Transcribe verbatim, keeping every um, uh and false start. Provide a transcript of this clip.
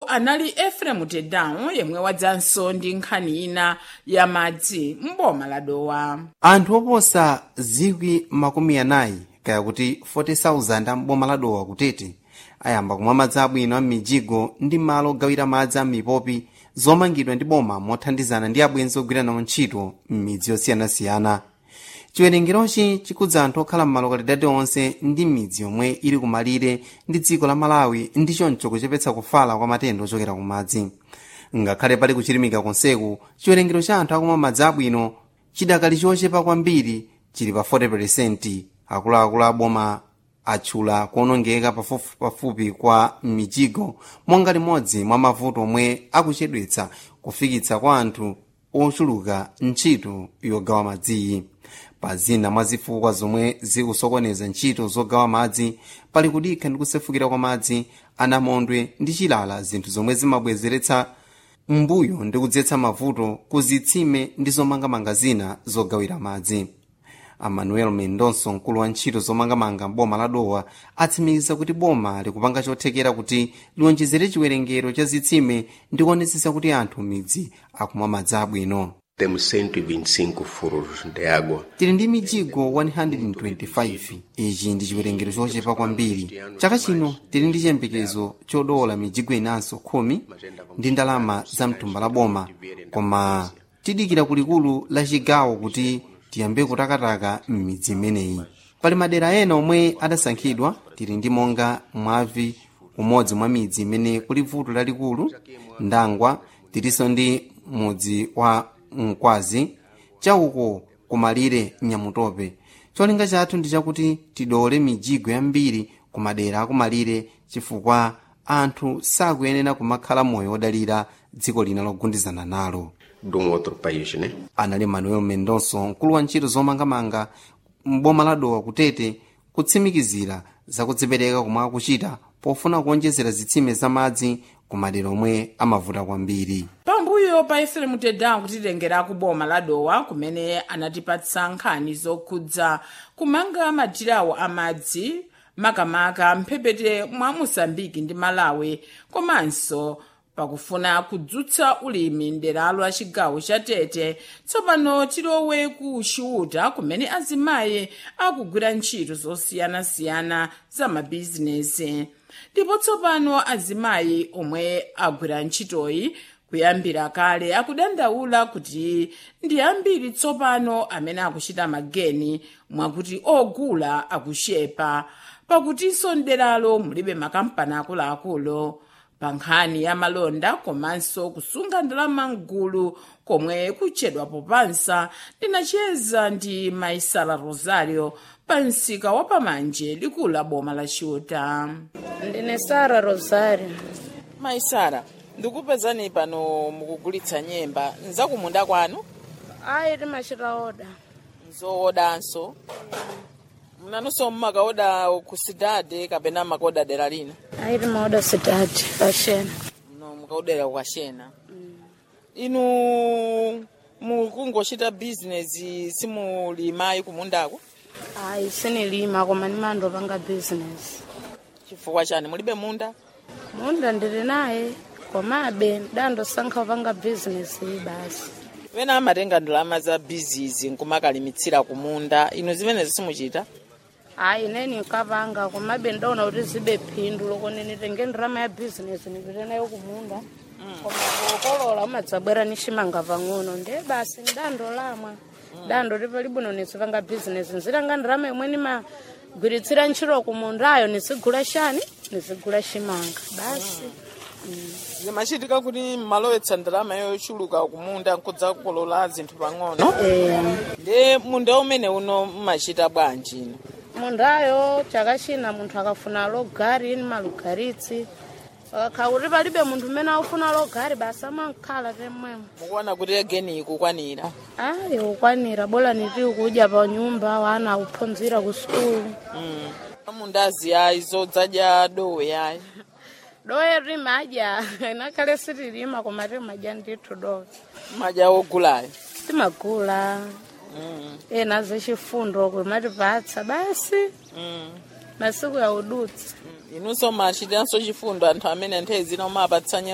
anali Ephraim Tedamu yemwe wadzanso ndi nkhani ina ya madzi m'boma la Dowa. Anthu oposa zikwi makumi anayi kaya kuti forty thousand m'boma la Dowa kutete ayamba kumwa madzi abwino a m'mijigo ndi malo ogawira madzi a mipopi zomangidwa ndi boma mothandizana ndi abwenzi ogwira nawo ntchito m'midzi yosiyanasiyana. Chiwerengerochi chikudza anthu okhala m'malokalidadi onse ndi midzi yomwe ili kumalire ndi dziko la Malawi ndi choncho kuchepetsa kufala kwa matenda ochokera ku madzi. Ngakhale pali kuchilimika konseku, chiwerengero cha anthu akumwa madzi abwino chidakali chochepa kwambiri, chili pa forty percent. Akuluakulu a boma atchula kuonongeka pafupi pafupi kwa mijigo monga limodzi mwa mavuto omwe akuchedwetsa kufikitsa kwa anthu ochuluka ntchito yogawa madziyi. Pa zina mwa zifukwa zomwe zikusokoneza ntchito zogawa madzi pali kudikha ndi kusefukira kwa madzi, anamondwe ndi chilala, zinthu zomwe zimabwezeretsa mbuyo ndi kudzetsa mavuto ku zitsime ndi zomangamanga zina zogawira madzi. Emmanuel Mendonso, mkulu wa ntchito zomangamanga m'boma la Dowa, atsimikiza kuti boma likupanga chothekera kuti liwonjezere chiwerengero cha zitsime ndi kuonetsetsa kuti anthu midzi akumwa madzi abwino. Temos cento e vinte e cinco furos de água. Tili ndi mijigo one hundred twenty-five. Ichi ndi chiwerengero chochepa kwambiri. Chaka chino tili ndi chiyembekezo chodola mijigo inanso khumi ndi ndalama za mtumba la boma, koma tidikira kulikulu la chigawo kuti tiyambe kutakataka m'midzi imeneyi. Pali madera ena omwe adasankhidwa, tili ndi monga Mwavi, umodzi mwa midzi imene kuli vuto lalikulu, Ndangwa, tilinso ndi mudzi wa Mkwazi, chauko kumalire Nyamutope. Cholinga chathu ndi chakuti tidole mijigo yambiri ku madera akumalire chifukwa anthu sakuyenera kumakhala moyo odalira dziko lina logundizana nalo. De um outro país, né? Anali Emmanuel Mendonso, mkulu wa ntchito zomangamanga m'boma la Dowa kutete, kutsimikizira zakudzipereka komwe akuchita pofuna kuonjezera zitsime za madzi ku madera omwe amavuta kwambiri. Pambuyo pa Ephraim Tedamu kutitengera ku boma la Dowa kumene anatipatsa nkhani zokhudza kumanga madirawo amadzi makamaka mphepete mwa Mosambiki ndi Malawi, komanso pakufuna kudzutsa ulimi mderalo la chigawo cha Tete. Tsopano tilowe ku Chiuta kumene azimayi akugwira ntchito zosiyanasiyana za mabizinesi. Ndipo tsopano azimayi omwe agwira ntchitoyi kuyambira kale akudandaula kuti ndi ambiri tsopano amene akuchita mageni mwakuti ogula akushepa, pakutinso mderalo mulibe makampani akuluakulu pa nkhani ya malonda komanso kusunga ndalama mgulu komwe kuchedwa popansa. Ndinacheza ndi Maisara Rosario pa msika wa pamanje likulu la boma la Chiuta. Ndine Sara Rosario. Maisara, ndikupezani pano mukugulitsa nyemba nzakumunda kwanu? Ayi, timachita oda. Nzoodanso? Mnanso mmakaoda ku Cidade kapena makoda dera lina? Ayi, timaoda Cidade, Kaxena. No, mukaodera kwa Xena. Mm. Inu mukungochita business simulimayi kumundako? Ayi, sinilima koma ndimandopanga business. Chifukwa chani mulibe munda? Munda ndili naye komabe ndandosankha kupanga business iyi basi. Wena amatenga ndalama za business nkumakalimitsira kumunda, inu zimene simuchita? Ayi, neni nkapanga komabe ndaona kuti zibe phindu loko nditenge ndalama ya business ndipite nayo kumunda. Koma kokolola umadzabwera nishimanga pang'ono ndiye basi ndandolamwa. Dando tipali bwino nisipanga business nzitanga ndalama yomwe nimagwiritsira ntchito kumundayo nisigula shani nisigula shimanga basi. Zimachitika kuti malowetsa ndalama yochuluka kumunda nkudza kukolola zinthu pang'ono? Eh. Ndi munda umene uno mmachita bwanji ino? Mundayo chaka china munthu akafuna logari ni malugaritsi. Akakhala kuti palibe munthu umene akufuna logari basi amankhala temwemo. Mukuona kuti ageni ikukwanira? Ayi, ukwanira bola niti kudya pa nyumba wana akuphunzira ku skulu. Mm. Mundazi yayi zodzadya dowe yayi. Dowe rimadya inakhale sitilima koma rimadya ndithu dowe. Madya ogulayo? Timagula. Mm. Ena zachifundo kumatipatsa basi. Mm. Masiku ya udutsa. Mm. Inunso machitanso chifundo anthu amene nthawi zina umapatsa